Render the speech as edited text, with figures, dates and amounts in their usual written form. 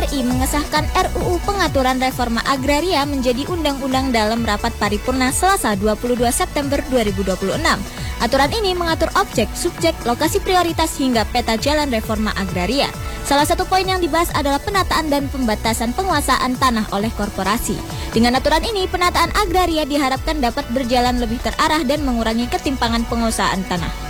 RI mengesahkan RUU Pengaturan Reforma Agraria menjadi undang-undang dalam rapat paripurna Selasa 22 September 2026. Aturan ini mengatur objek, subjek, lokasi prioritas hingga peta jalan reforma agraria. Salah satu poin yang dibahas adalah penataan dan pembatasan penguasaan tanah oleh korporasi. Dengan aturan ini, penataan agraria diharapkan dapat berjalan lebih terarah dan mengurangi ketimpangan penguasaan tanah.